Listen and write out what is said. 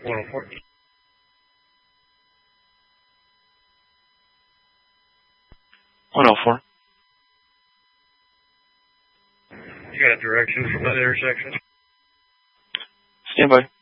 104. You got a direction from that intersection? Stand by.